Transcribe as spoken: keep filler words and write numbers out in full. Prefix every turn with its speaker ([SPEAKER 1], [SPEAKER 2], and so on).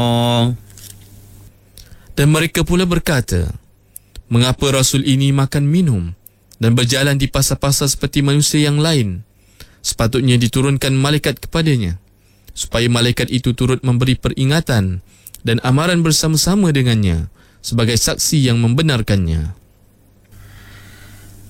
[SPEAKER 1] Dan mereka pula berkata, mengapa Rasul ini makan minum dan berjalan di pasar-pasar seperti manusia yang lain? Sepatutnya diturunkan malaikat kepadanya, supaya malaikat itu turut memberi peringatan dan amaran bersama-sama dengannya sebagai saksi yang membenarkannya.